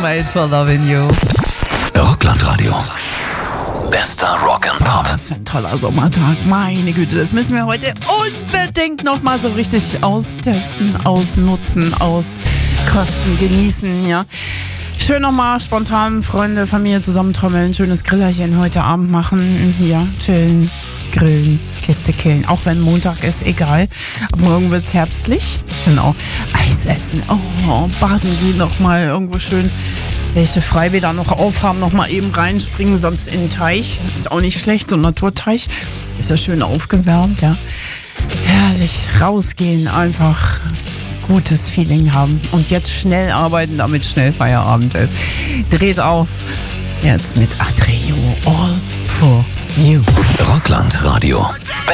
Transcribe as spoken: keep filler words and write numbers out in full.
Made for Loving You. Rockland-Radio. Bester Rock and Pop. Das ist ein toller Sommertag. Meine Güte, das müssen wir heute unbedingt nochmal so richtig austesten, ausnutzen, auskosten, genießen, ja. Schön nochmal spontan Freunde, Familie zusammentrommeln, schönes Grillerchen heute Abend machen, ja, chillen, grillen, Kiste killen, auch wenn Montag ist, egal. Ab morgen wird's herbstlich, genau. Eis essen, oh, baden gehen nochmal irgendwo schön. Welche Freibäder noch aufhaben, noch mal eben reinspringen, sonst in den Teich. Ist auch nicht schlecht, so ein Naturteich. Ist ja schön aufgewärmt, ja. Herrlich, rausgehen, einfach gutes Feeling haben. Und jetzt schnell arbeiten, damit schnell Feierabend ist. Dreht auf, jetzt mit Atreo, All for You. Rockland-Radio.